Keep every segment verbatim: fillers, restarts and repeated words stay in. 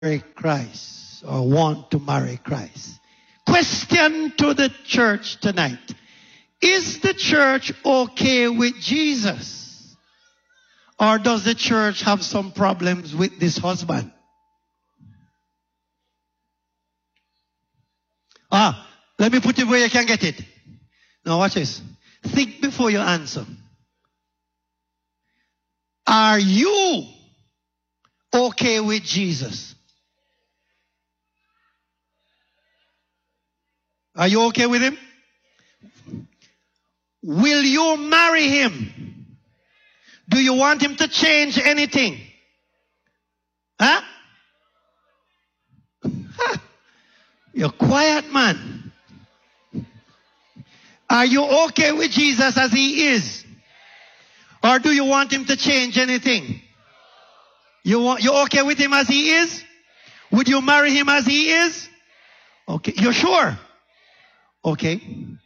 marry Christ or want to marry Christ. Question to the church tonight. Is the church okay with Jesus? Or does the church have some problems with this husband? Ah, let me put it where you can get it. Now watch this. Think before you answer. Are you okay with Jesus? Are you okay with him? Will you marry him? Do you want him to change anything? Huh? Huh. You're quiet, man. Are you okay with Jesus as he is? Or do you want him to change anything? You want, you're okay with him as he is? Would you marry him as he is? Okay, you're sure? Okay.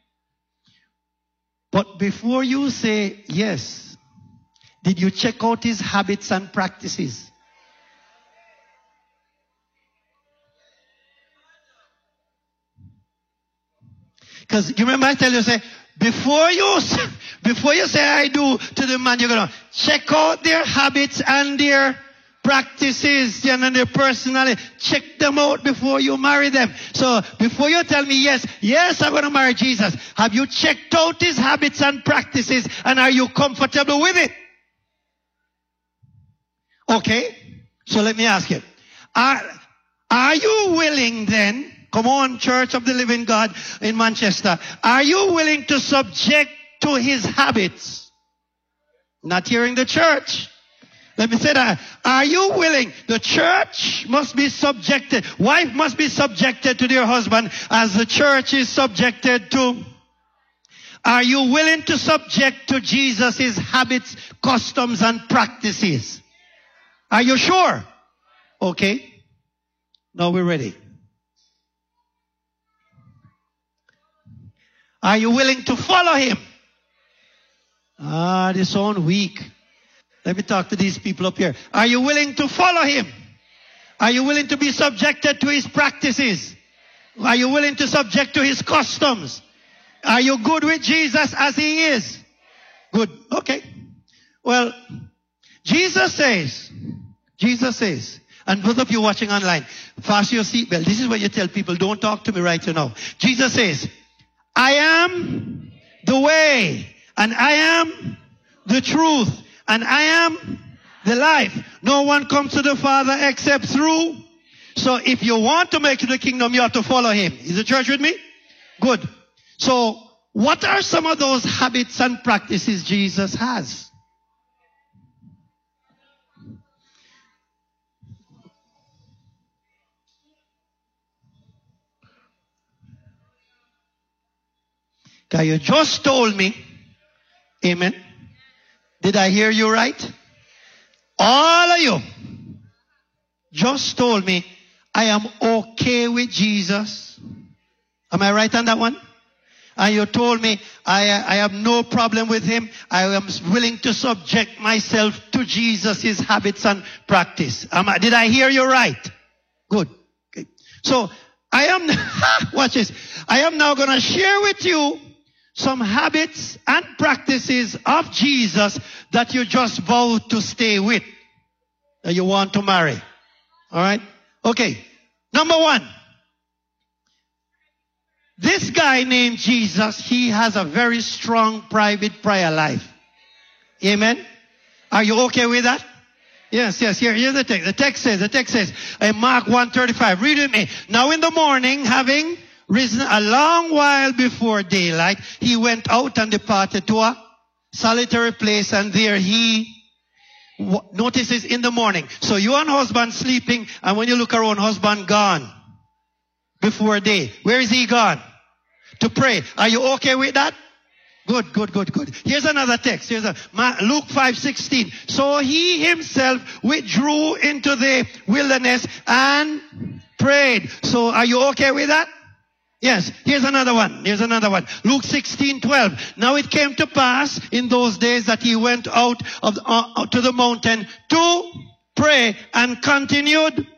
But before you say yes, did you check out his habits and practices? Because you remember I tell you, say, before you, before you say I do to the man, you're going to check out their habits and their practices and their personality. Check them out before you marry them. So before you tell me yes, yes, I'm going to marry Jesus, have you checked out his habits and practices, and are you comfortable with it? Okay. So let me ask you. Are, are you willing then, come on, Church of the Living God in Manchester, are you willing to subject to his habits? Not here in the church. Let me say that. Are you willing? The church must be subjected. Wife must be subjected to their husband as the church is subjected to. Are you willing to subject to Jesus his habits, customs, and practices? Are you sure? Okay. Now we're ready. Are you willing to follow him? Ah, they sound weak. Let me talk to these people up here. Are you willing to follow him? Are you willing to be subjected to his practices? Are you willing to subject to his customs? Are you good with Jesus as he is? Good. Okay. Well, Jesus says, Jesus says, and those of you watching online, fasten your seatbelt. This is what you tell people, don't talk to me right now. Jesus says, I am the way, and I am the truth, and I am the life. No one comes to the Father except through. So if you want to make it to the kingdom, you have to follow him. Is the church with me? Good. So what are some of those habits and practices Jesus has? Okay, you just told me, amen. Did I hear you right? All of you just told me, I am okay with Jesus. Am I right on that one? And you told me, I, I have no problem with him. I am willing to subject myself to Jesus, his habits and practice. Am I, did I hear you right? Good. Okay. So I am, watch this. I am now going to share with you some habits and practices of Jesus that you just vowed to stay with, that you want to marry. All right? Okay. Number one. This guy named Jesus, he has a very strong private prayer life. Amen? Are you okay with that? Yes, yes. Here, here's the text. The text says, the text says, in Mark one thirty-five, read with me. Now in the morning, having risen a long while before daylight, he went out and departed to a solitary place, and there he, notices in the morning. So you and husband sleeping, and when you look around, husband gone before day. Where is he gone? To pray. Are you okay with that? Good, good, good, good. Here's another text. Here's a Luke five sixteen. So he himself withdrew into the wilderness and prayed. So are you okay with that? Yes. Here's another one. Here's another one. Luke sixteen twelve. Now it came to pass in those days that he went out of the, uh, to the mountain to pray and continued